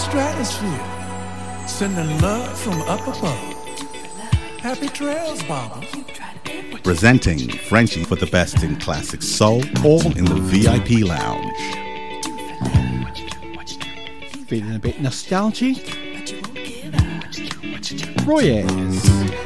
stratosphere, sending love from up above. Happy trails, Baba. Presenting Frenchie for the best in classic soul, all in the VIP lounge. Feeling a bit nostalgic? Roy Ayers.